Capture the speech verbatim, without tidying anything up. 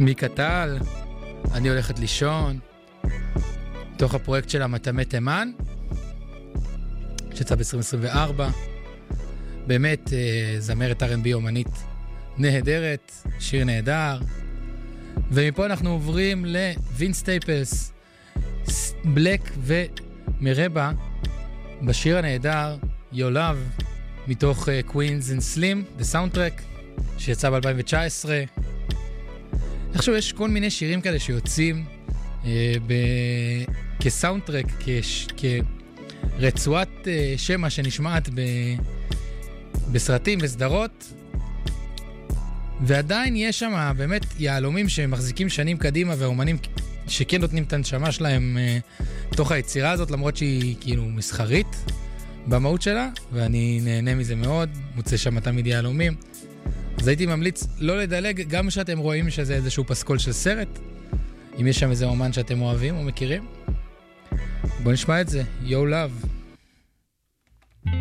מיקה טל, אני הולכת לישון, תוך הפרויקט של המתאמי תימן, שיצא ב-עשרים עשרים וארבע, באמת זמרת אר אנד בי אומנית נהדרת, שיר נהדר, ומפה אנחנו עוברים לווינס סטייפלס, בלק ומרבה, בשיר הנהדר, Your Love, מתוך uh, Queens and Slim, The Soundtrack, שיצא ב-אלפיים תשע עשרה. איכשהו יש כל מיני שירים כאלה שיוצאים uh, ב- כסאונדטרק, כש- כרצועת uh, שמה שנשמעת ב- בסרטים וסדרות, ועדיין יש שם באמת יעלומים שמחזיקים שנים קדימה, והאומנים שכן נותנים את הנשמה שלהם uh, תוך היצירה הזאת, למרות שהיא כאילו מסחרית במהות שלה, ואני נהנה מזה מאוד, מוצא שם תמיד יעלומים. אז הייתי ממליץ לא לדלג, גם שאתם רואים שזה איזשהו פסקול של סרט, אם יש שם איזה אומן שאתם אוהבים או מכירים. בואו נשמע את זה, Your Love.